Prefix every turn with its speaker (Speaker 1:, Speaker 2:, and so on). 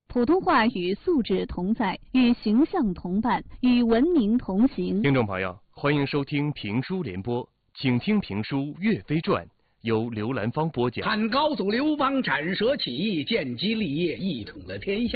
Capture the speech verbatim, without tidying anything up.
Speaker 1: 普通话与素质同在，与形象同伴，与文明同行。
Speaker 2: 听众朋友，欢迎收听评书联播，请听评书《岳飞传》，由刘兰芳播讲。
Speaker 3: 汉高祖刘邦斩蛇起义，建基立业，一统了天下。